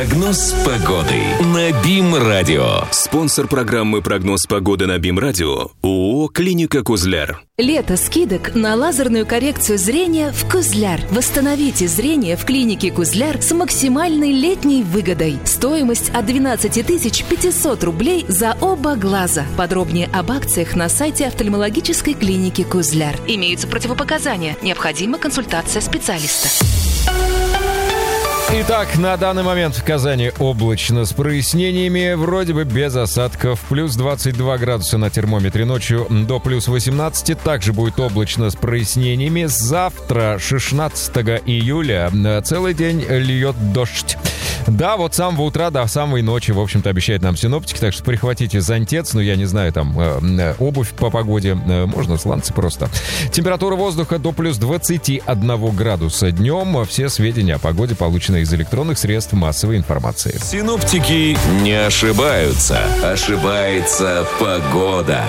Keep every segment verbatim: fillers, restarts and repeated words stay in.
Прогноз погоды на БИМ-радио. Спонсор программы «Прогноз погоды» на БИМ-радио ООО «Клиника Кузляр». Лето скидок на лазерную коррекцию зрения в Кузляр. Восстановите зрение в клинике Кузляр с максимальной летней выгодой. Стоимость от двенадцать тысяч пятьсот рублей за оба глаза. Подробнее об акциях на сайте офтальмологической клиники Кузляр. Имеются противопоказания. Необходима консультация специалиста. Итак, на данный момент в Казани облачно с прояснениями, вроде бы без осадков. Плюс двадцать два градуса на термометре, ночью до плюс восемнадцать. Также будет облачно с прояснениями. Завтра, шестнадцатого июля, целый день льет дождь. Да, вот с самого утра до самой ночи, в общем-то, обещают нам синоптики, так что прихватите зонтец, ну, я не знаю, там, э, обувь по погоде, э, можно сланцы просто. Температура воздуха до плюс двадцати одного градуса днем. Все сведения о погоде получены из электронных средств массовой информации. Синоптики не ошибаются. Ошибается погода.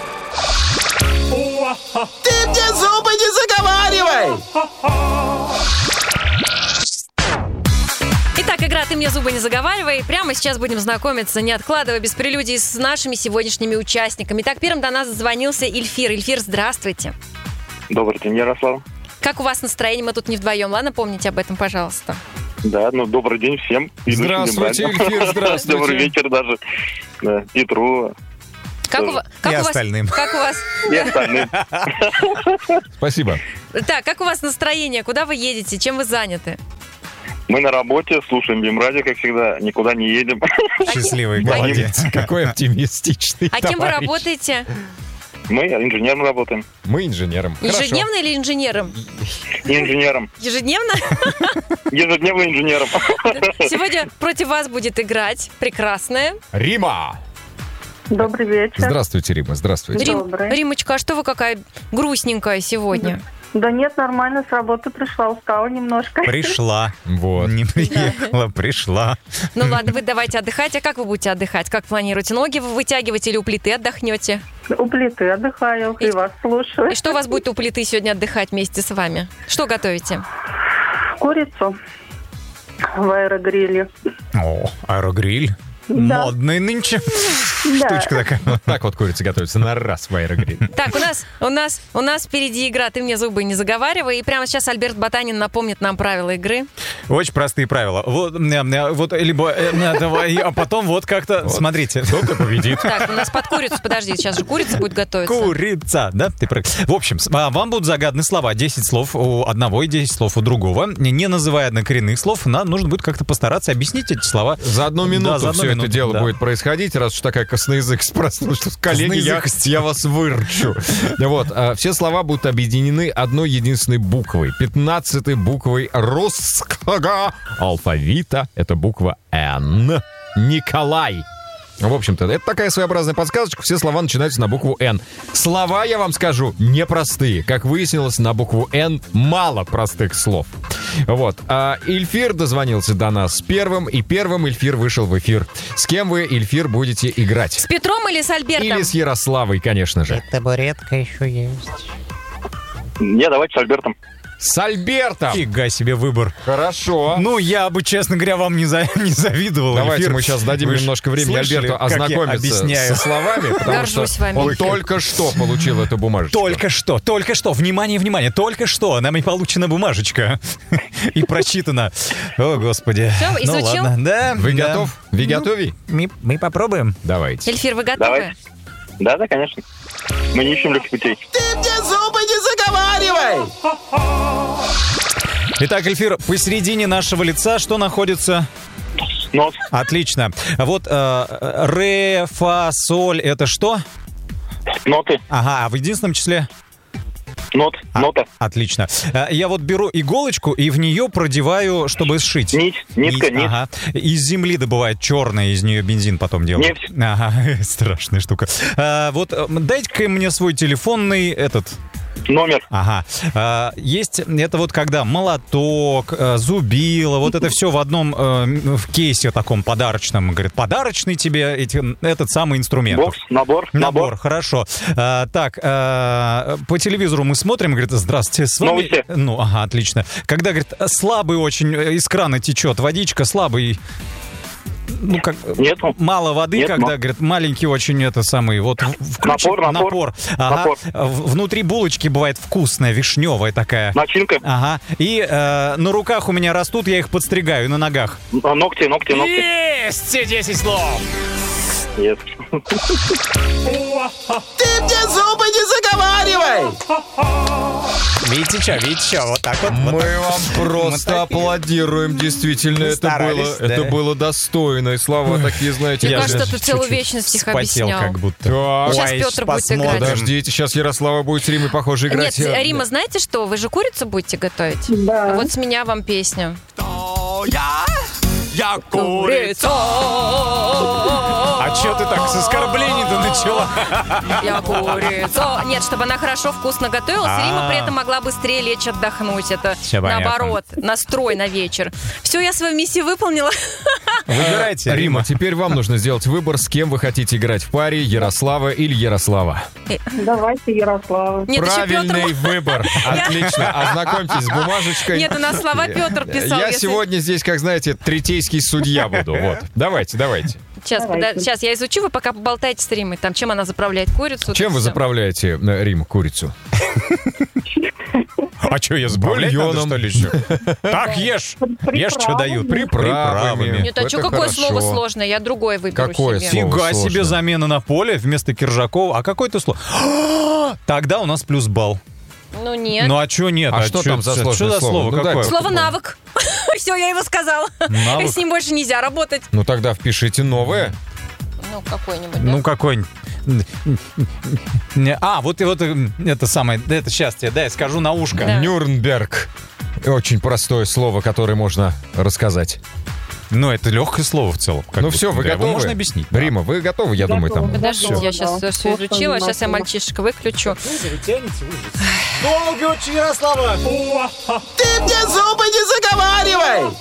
Ты мне зубы не заговаривай! Итак, игра «Ты мне зубы не заговаривай». Прямо сейчас будем знакомиться, не откладывая, без прелюдий, с нашими сегодняшними участниками. Итак, первым до нас дозвонился Ильфир. Ильфир, здравствуйте. Добрый день, Ярослав. Как у вас настроение? Мы тут не вдвоем, ладно? Помните об этом, пожалуйста. Да, ну, добрый день всем. Здравствуйте, Ильфир, здравствуйте. Добрый вечер даже да, Петру. Как у, как и у остальным. Вас, как у вас... И остальным. Спасибо. Так, как у вас настроение? Куда вы едете? Чем вы заняты? Мы на работе, слушаем БИМ-радио, как всегда, никуда не едем. Счастливый, молодец. Какой оптимистичный А кем вы товарищ. работаете? Мы инженером работаем. Мы инженером. Ежедневно или инженером? Инженером. Ежедневно? Ежедневно инженером. Сегодня против вас будет играть прекрасная Рима. Добрый вечер. Здравствуйте, Рима, здравствуйте. Рим, Добрый. Римочка, а что вы какая грустненькая сегодня? Да нет, нормально, с работы пришла, устала немножко. Пришла. Вот. Не приехала, пришла. Ну ладно, вы давайте отдыхать. А как вы будете отдыхать? Как планируете? Ноги вы вытягиваете или у плиты отдохнете? У плиты отдыхаю, и, И- вас слушаю. И что у вас будет у плиты сегодня отдыхать вместе с вами? Что готовите? Курицу в аэрогриле. О, аэрогриль. Да. Модный нынче. Да. Штучка такая. Так вот курица готовится на раз в аэрогриле. Так, у нас, у нас, у нас впереди игра «Ты мне зубы не заговаривай». И прямо сейчас Альберт Ботанин напомнит нам правила игры. Очень простые правила. Вот, э, э, вот либо, э, э, давай, а потом вот как-то, смотрите. Кто-то победит. Так, у нас под курицу, подожди, сейчас же курица будет готовиться. Курица, да? Ты прав. В общем, с- а, вам будут загаданы слова. десять слов у одного и десять слов у другого. Не называя однокоренных слов, нам нужно будет как-то постараться объяснить эти слова. За одну минуту Да, за одну все минуту, это дело да. будет происходить, раз уж такая косноязыкость проснулась. Коллеги, я, Косноязыкость. я вас выручу. Вот, а, все слова будут объединены одной единственной буквой. пятнадцатой буквой русского алфавита. Это буква Н. Николай. В общем-то, это такая своеобразная подсказочка. Все слова начинаются на букву «Н». Слова, я вам скажу, непростые. Как выяснилось, на букву «Н» мало простых слов. Вот. А Ильфир дозвонился до нас первым, и первым Ильфир вышел в эфир. С кем вы, Ильфир, будете играть? С Петром или с Альбертом? Или с Ярославой, конечно же. Табуретка еще есть. Не, давайте с Альбертом. С Альбертом! Фига себе выбор. Хорошо. Ну, я бы, честно говоря, вам не, за... не завидовал. Давайте Эльфир. мы сейчас дадим Вы ж немножко времени слышали, Альберту как я ознакомиться объясняю? со словами, потому Горжусь что вами. он только что получил эту бумажечку. Только что, только что, внимание, внимание, только что нами получена бумажечка и прочитана. О, Господи. Всё, Ну изучил? ладно, да. Вы да. готов? Вы готовы? Мы, мы попробуем. Давайте. Эльфир, вы готовы? Давай. Да, да, конечно. Мы не ищем легких путей. Ты мне зубы не заговаривай! Итак, Эльфир, посередине нашего лица что находится? Нос, Отлично. Вот э, ре, фа, соль, это что? ноты, Ага, а в единственном числе? нот, А, нота, Отлично. Э, Я вот беру иголочку и в нее продеваю, чтобы сшить. нить, нитка, нить. Ага. Из земли добывают черное, из нее бензин потом делают. Нефть. Ага, страшная штука. А, вот э, дайте-ка мне свой телефонный этот. номер, Ага. А, есть это вот когда молоток, э, зубило, вот это все в одном э, в кейсе таком подарочном. Говорит, подарочный тебе эти, этот самый инструмент. бокс, набор, Набор, набор. хорошо. А, так, а, по телевизору мы смотрим, говорит, здравствуйте, с вами... Новости. Ну, ага, отлично. Когда, говорит, слабый очень, из крана течет водичка, слабый... ну, как, Нету. мало воды, Нет, когда, но... говорят, маленький очень это самый, вот включи, напор, напор. напор. Ага. напор. Внутри булочки бывает вкусная, вишневая такая. Начинка. Ага. И э, на руках у меня растут, я их подстригаю, на ногах. Ногти, ногти, ногти. Есть! Все десять слов! Нет. Ты мне зубы не заговаривай! Видите что, видите что, вот так вот. Мы вот вам так. просто Мы аплодируем, действительно, это старались, было, да. это было достойно. И слова такие, знаете, Мне Я кажется, же ты целую чуть-чуть вечность их вспотел объяснял. как будто. Так. Сейчас Ой, Петр будет посмотрим. играть. Подождите, сейчас Ярослава будет с Римой, похоже, играть. Нет, э, Рима, знаете что? Вы же курицу будете готовить? Да. Вот с меня вам песню. Я Курица! А что ты так с оскорблений-то начала? Я курица. Нет, чтобы она хорошо, вкусно готовилась, и Рима при этом могла быстрее лечь отдохнуть. Это Всё понятно. наоборот, настрой на вечер. Все, я свою миссию выполнила. Выбирайте, Рима, теперь вам нужно сделать выбор, с кем вы хотите играть в паре, Ярослава или Ярослава. Давайте Ярослава. Нет, еще Правильный Петр... выбор. Отлично. Ознакомьтесь с бумажечкой. Нет, у нас слова Петр писал. Я если- сегодня здесь, как знаете, третейский судья буду. Вот. Давайте, давайте. Сейчас, Давайте. подо- сейчас я изучу, вы пока поболтайте с Римой. Там, чем она заправляет курицу. Чем тут вы всё. заправляете, э, Рим, курицу? А что, я заправлять надо, Бульоном. что ли, еще? Так, ешь. Ешь, что дают. Приправами. Нет, а Это что, какое хорошо. слово сложное? Я другое выберу Какое себе. слово? Фига сложно. себе замена на поле вместо Киржакова. А какое-то слово? Тогда у нас плюс балл. Ну нет. Ну а что нет? А что там за чё- сложное Что за слово? слово? Ну, Какое? дай. Слово навык. Все, я его сказала. Навык? С ним больше нельзя работать. Ну тогда впишите новое. Ну, какой-нибудь, да? Ну какой-нибудь. Не, А, вот и вот э, это самое, это сейчас тебе, да, я скажу на ушко. Да. Нюрнберг. Очень простое слово, которое можно рассказать. Ну, это легкое слово в целом. как Ну будто, все, вы да, его готовы? можно объяснить. Рима, вы готовы, я думаю, там. Подождите, Готово, я сейчас да. все изучила. Слушаю Сейчас я внимательно. мальчишек выключу. Долго очень, Ярослава! Ты мне зубы не заговаривай!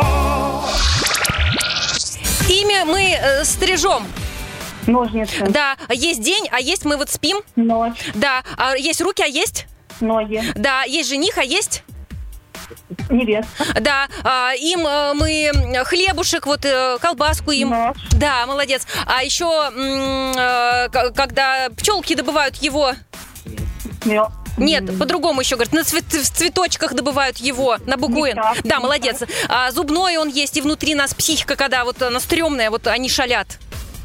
Имя мы э, стрижем. Ножницы. Да, есть день, а есть мы вот спим. Ночь. Да, а есть руки, а есть? Ноги. Да, есть жених, а есть? Невеста. Да, а, им э, мы хлебушек, вот э, колбаску им. Нож. Да, молодец. А еще, м, э, к- когда пчелки добывают его... Мё- Нет, по-другому еще, говорят, на цвет- в цветочках добывают его, на букву «Н». Мешак, Да, мешак. молодец. А, зубной он есть, и внутри нас психика, когда вот она стрёмная, вот они шалят.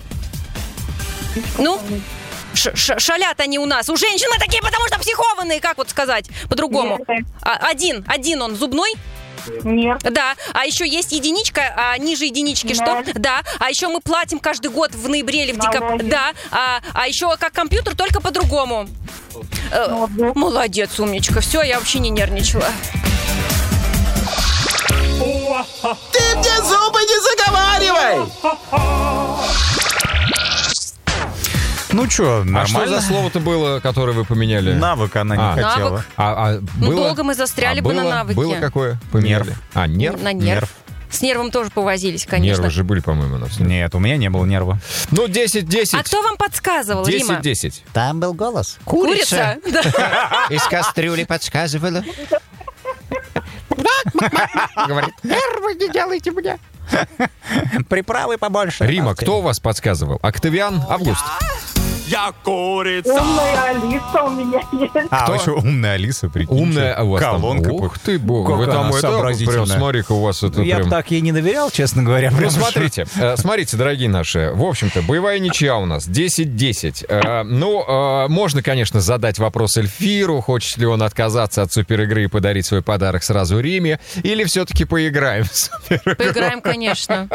Ну, ш- ш- шалят они у нас. У женщин мы такие, потому что психованные, как вот сказать по-другому. Нервы. А, один, один он зубной. Нерв. Да, а еще есть единичка, а ниже единички что? Ноль. Да, а еще мы платим каждый год в ноябре или в декабре. Налоги. Да, а, а еще как компьютер, только по-другому. Э, Ноутбук. Молодец, умничка. Все, я вообще не нервничала. Ты мне зубы не заговаривай! Ну что, А нормально? что за слово-то было, которое вы поменяли? Навык она не А. хотела. Навык. А, а Ну, было? долго мы застряли А бы на было? навыке. Было какое? Поменяли? Нерв. А, нерв? На нерв. Нерв. С нервом тоже повозились, конечно. Нервы же были, по-моему, у нас. Нет, у меня не было нерва. Ну, десять-десять. А кто вам подсказывал, Рима? десять-десять. Там был голос. Курица? Да. Из кастрюли подсказывала. Говорит, нервы не делайте мне. Приправы побольше. Рима, кто у вас подсказывал? Октавиан, Август. Я курица! Умная Алиса у меня есть. А, Кто? еще умная Алиса, прикиньте. Умная у вас там. Колонка. Ух ты, бог. Как Вы там она это, прям, сообразительная. смотри-ка, у вас это Я прям... бы так ей не доверял, честно говоря. Ну, прям что- смотрите, э, смотрите, дорогие наши, в общем-то, боевая ничья у нас, десять-десять. Э, ну, э, можно, конечно, задать вопрос Эльфиру, хочет ли он отказаться от суперигры и подарить свой подарок сразу Риме, или все-таки поиграем в суперигру? Поиграем, конечно.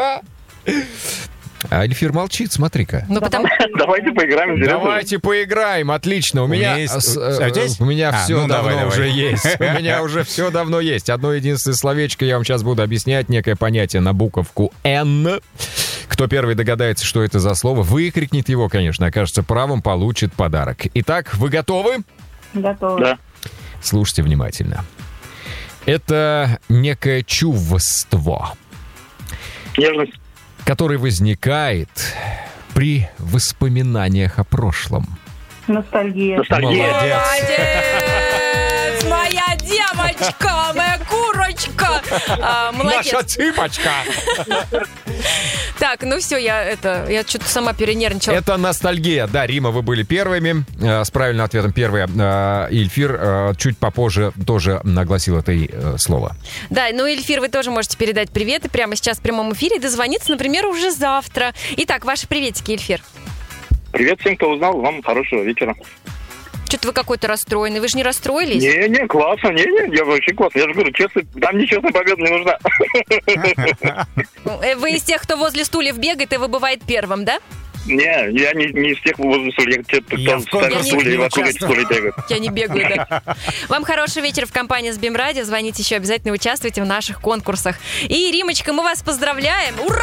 А Эльфир молчит, смотри-ка. Ну, потому... Давайте поиграем. интересно. Давайте поиграем, отлично. У, У меня, меня есть- с- а э, здесь? у меня А, все ну, давно давай, давай. уже есть. У меня уже все давно есть. Одно единственное словечко я вам сейчас буду объяснять, некое понятие на буковку «Н». Кто первый догадается, что это за слово, выкрикнет его, конечно, окажется правым, получит подарок. Итак, вы готовы? Готово. Да. Слушайте внимательно. Это некое чувство, Нежность. которое возникает при воспоминаниях о прошлом. Ностальгия. Ностальгия. Молодец. Молодец! Моя девочка, моя курочка. А, молодец. Наша цыпочка. Так, Так, ну все, я это, я что-то сама перенервничала. Это ностальгия. Да, Рима, вы были первыми. Э, с правильным ответом первые. Э, Ильфир э, чуть попозже тоже нагласил это э, слово. Да, ну, Ильфир, вы тоже можете передать привет и прямо сейчас в прямом эфире и дозвониться, например, уже завтра. Итак, ваши приветики, Ильфир. Привет всем, кто узнал. Вам хорошего вечера. Что-то вы какой-то расстроенный. Вы же не расстроились? Не-не, классно. Не-не, я вообще классно. Я же говорю, честно, там нечестная победа не нужна. Вы из тех, кто возле стульев бегает и выбывает первым, да? Не, я не, не из тех возле стулья. Я кто ставит стулья и вокруг этих стульев бегают. Я не бегаю, да. Вам хорошего вечера в компании с БИМ-радио. Звоните еще обязательно, участвуйте в наших конкурсах. И, Римочка, мы вас поздравляем. Ура!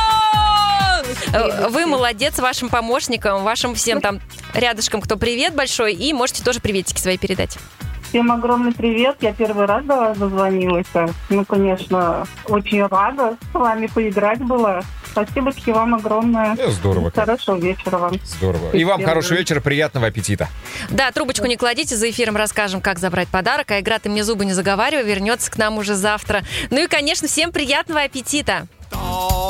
Вы молодец, вашим помощникам, вашим всем там рядышком, кто привет большой, и можете тоже приветики свои передать. Всем огромный привет. Я первый раз до вас дозвонилась. Ну, конечно, очень рада с вами поиграть была. Спасибо вам огромное. Ну, здорово. Хорошего вечера вам. Здорово. И вам хорошего вечера, приятного аппетита. Да, трубочку не кладите, за эфиром расскажем, как забрать подарок. А игра «Ты мне зубы не заговаривай» вернется к нам уже завтра. Ну и, конечно, всем приятного аппетита.